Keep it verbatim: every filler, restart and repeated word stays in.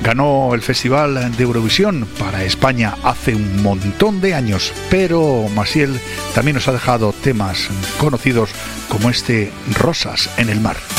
Ganó el Festival de Eurovisión para España hace un montón de años, pero Maciel también nos ha dejado temas conocidos como este Rosas en el mar.